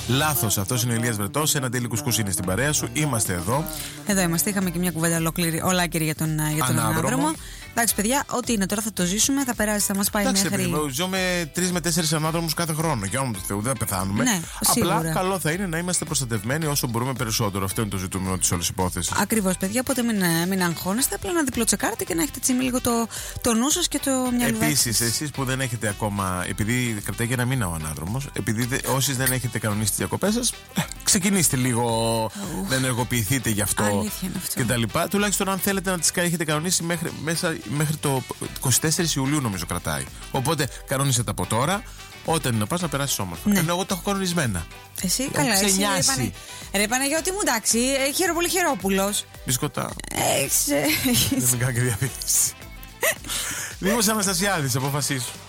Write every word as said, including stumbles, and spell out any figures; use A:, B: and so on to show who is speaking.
A: Λάθος, αυτός είναι ο Ηλίας Βρετός. Ένα τέλει κουσκούς είναι στην παρέα σου. Είμαστε εδώ.
B: Εδώ είμαστε. Είχαμε και μια κουβέντα ολόκληρη, ολάκερη για τον, για τον ανάδρομο. Εντάξει, παιδιά, ό,τι είναι τώρα θα το ζήσουμε, θα περάσει, θα μας πάει
A: Εντάξει,
B: μέχρι.
A: Εντάξει, ζούμε τρεις με τέσσερις ανάδρομους κάθε χρόνο. Για όνομα του Θεού, δεν θα πεθάνουμε.
B: Ναι,
A: απλά
B: σίγουρα.
A: καλό θα είναι να είμαστε προστατευμένοι όσο μπορούμε περισσότερο. Αυτό είναι το ζητούμενο της όλης υπόθεσης.
B: Ακριβώς, παιδιά, οπότε μην, μην αγχώνεστε. Απλά να διπλοτσεκάρετε και να έχετε έτσι λίγο το, το νου σας και το μυαλό.
A: Επίσης, εσείς που δεν έχετε ακόμα, επειδή κρατάει για ένα μήνα ο ανάδρομος, επειδή δε, όσοι δεν έχετε κανονίσει τις διακοπές σας, ξεκινήστε λίγο uh, να ενεργοποιηθείτε γι' αυτό και τα λοιπά. Τουλάχιστον αν θέλετε να τις έχετε κανονίσει μέχρι, μέσα, μέχρι το είκοσι τέσσερις Ιουλίου, νομίζω κρατάει. Οπότε κανόνισε τα από τώρα. Όταν είναι να πας να περάσεις όμορφα.
B: Ναι.
A: Ενώ εγώ τα έχω κανονισμένα.
B: Εσύ καλά, εσύ ρε, Πανε... ρε Παναγιώτη μου, εντάξει, χαίρο πολύ χαιρόπουλος.
A: Μπισκοτά.
B: Έχεις.
A: Δεν με κάνει και διαφήμιση. Δήμος Αναστασιάδης, αποφασίσου.